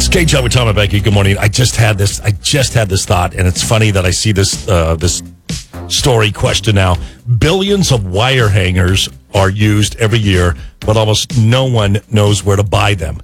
K-Joe with Tom and Becky. Good morning. I just had this thought, and it's funny that I see this story question now. Billions of wire hangers are used every year, but almost no one knows where to buy them.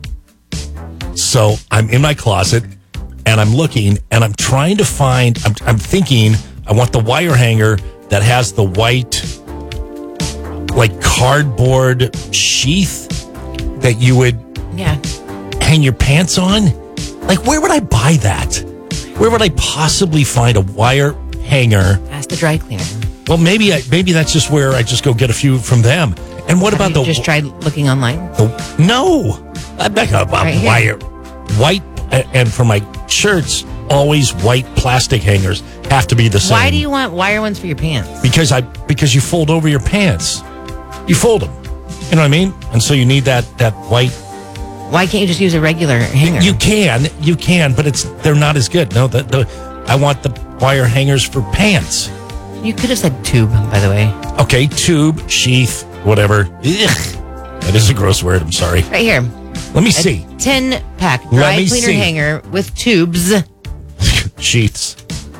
So I'm in my closet, and I'm looking, and I'm trying to find. I'm thinking I want the wire hanger that has the white, like cardboard sheath that you would hang your pants on. Like, where would I buy that? Where would I possibly find a wire hanger? Ask the dry cleaner. Well, maybe that's just where I just go get a few from them. And what about the? Just tried looking online. No, I'm not gonna buy wire, white, and for my shirts, always white plastic hangers have to be the same. Why do you want wire ones for your pants? Because you fold over your pants, you fold them. You know what I mean? And so you need that white. Why can't you just use a regular hanger? You can, but they're not as good. No, I want the wire hangers for pants. You could have said tube, by the way. Okay, tube, sheath, whatever. Ugh. That is a gross word. I'm sorry. Right here. Let me see. 10-pack dry cleaner hanger with tubes. Sheaths.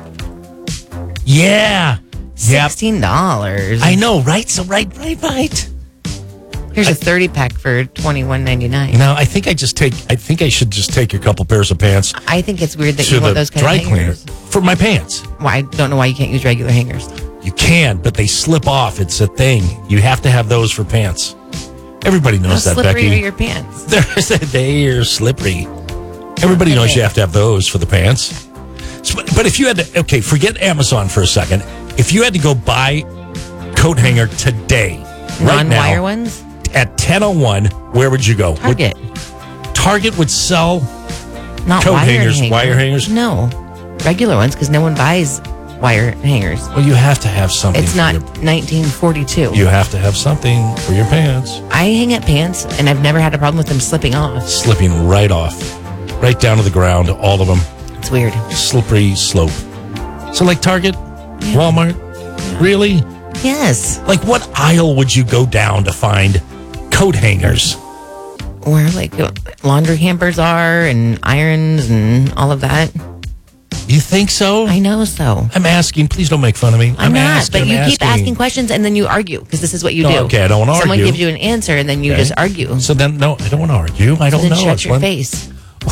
Yeah. $16. I know, right? So right. Here's a 30-pack for $21.99. No, I think I should just take a couple pairs of pants. I think it's weird that you want those kind of hangers. For my pants. Well, I don't know why you can't use regular hangers. You can, but they slip off. It's a thing. You have to have those for pants. Everybody knows that, Becky. How slippery are your pants? They're slippery. Everybody knows you have to have those for the pants. But if you had to, forget Amazon for a second. If you had to go buy coat hanger today, right now, non-wire ones? At 10:01, where would you go? Target. Target would sell not coat hangers, wire hangers? No, regular ones, because no one buys wire hangers. Well, you have to have something. It's not 1942. You have to have something for your pants. I hang up pants, and I've never had a problem with them slipping off. Slipping right off. Right down to the ground, all of them. It's weird. Slippery slope. So like Target? Walmart? Yeah. Really? Yes. Like what aisle would you go down to find coat hangers? Where like laundry hampers are and irons and all of that. You think so? I know so. I'm asking. Please don't make fun of me. I'm not, but you keep asking questions and then you argue because this is what you do. Okay, I don't want to argue. Someone gives you an answer and then you just argue. So then, no, I don't want to argue. I don't know. Shut your face.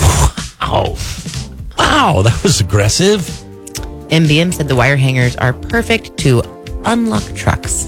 Wow, that was aggressive. MBM said the wire hangers are perfect to unlock trucks.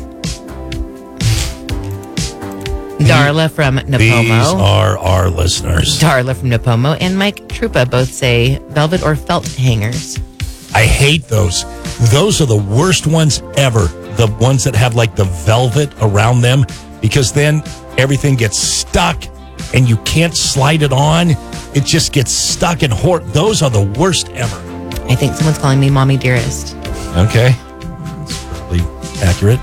Darla from Napomo. These are our listeners. Darla from Napomo and Mike Trupa both say velvet or felt hangers. I hate those. Those are the worst ones ever. The ones that have like the velvet around them, because then everything gets stuck and you can't slide it on. It just gets stuck and those are the worst ever. I think someone's calling me Mommy Dearest. Okay. That's probably accurate.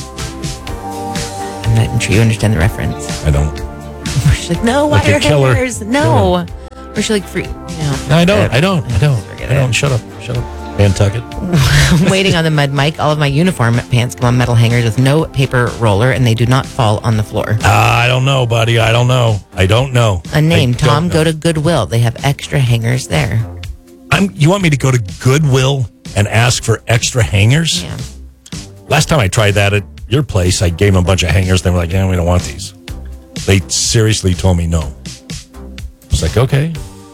I'm not sure you understand the reference. I don't. She's like, no, wire hangers. No. Or she's like, free. No, I don't. Shut up. Nantucket. Waiting on the mud mic. All of my uniform pants come on metal hangers with no paper roller, and they do not fall on the floor. I don't know, buddy. I don't know. Unnamed. Tom, go to Goodwill. They have extra hangers there. You want me to go to Goodwill and ask for extra hangers? Yeah. Last time I tried that at your place, I gave them a bunch of hangers. They were like, we don't want these. They seriously told me no. I was like, okay.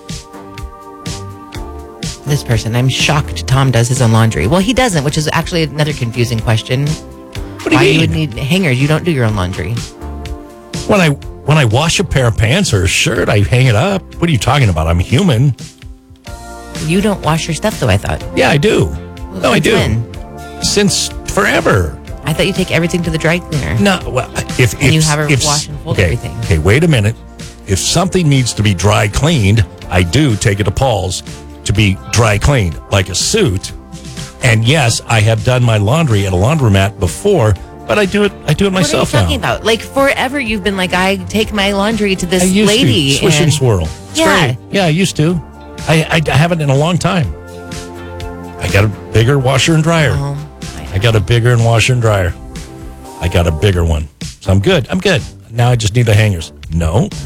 This person, I'm shocked Tom does his own laundry. Well, he doesn't, which is actually another confusing question. What do you mean? Why you would need hangers? You don't do your own laundry. When I wash a pair of pants or a shirt, I hang it up. What are you talking about? I'm human. You don't wash your stuff, though, I thought. Yeah, I do. Well, no, I do. When? Since forever. I thought you take everything to the dry cleaner. No, well, if you have her wash and fold everything. Okay, wait a minute. If something needs to be dry cleaned, I do take it to Paul's to be dry cleaned, like a suit. And yes, I have done my laundry at a laundromat before, but I do it myself now. What are you talking about? Like forever, you've been like, I take my laundry to this lady. Swish and swirl. Yeah. Yeah, I used to. I haven't in a long time. I got a bigger washer and dryer. I got a bigger washer and dryer. I got a bigger one. So I'm good. Now I just need the hangers. No. I am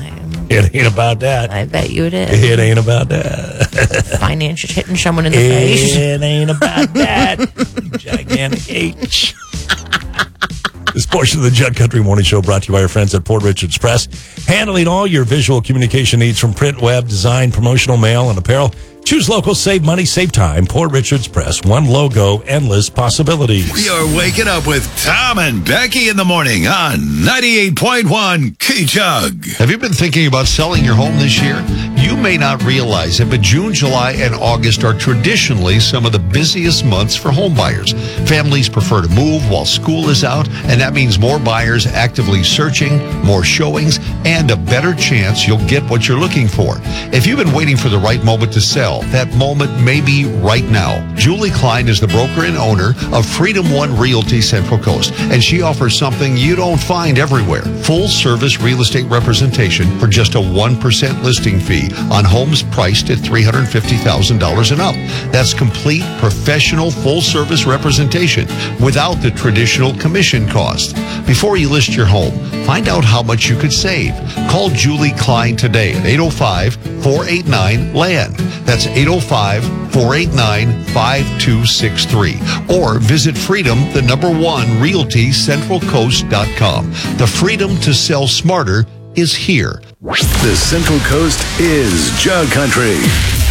It ain't about that. I bet you it is. It ain't about that. Financials hitting someone in the face. It ain't about that. You gigantic H. This portion of the Jug Country Morning Show brought to you by our friends at Port Richards Press, handling all your visual communication needs from print, web, design, promotional mail, and apparel. Choose local, save money, save time. Port Richards Press. One logo, endless possibilities. We are waking up with Tom and Becky in the morning on 98.1 K-Jug. Have you been thinking about selling your home this year? You may not realize it, but June, July, and August are traditionally some of the busiest months for home buyers. Families prefer to move while school is out, and that means more buyers actively searching, more showings, and a better chance you'll get what you're looking for. If you've been waiting for the right moment to sell, that moment may be right now. Julie Klein is the broker and owner of Freedom One Realty Central Coast, and she offers something you don't find everywhere. Full-service real estate representation for just a 1% listing fee on homes priced at $350,000 and up. That's complete, professional, full-service representation without the traditional commission cost. Before you list your home, find out how much you could save. Call Julie Klein today at 805-489-LAND. That's 805-489-5263. Or visit Freedom, the #1 RealtyCentralCoast.com. The freedom to sell smarter is here. The Central Coast is Jug Country.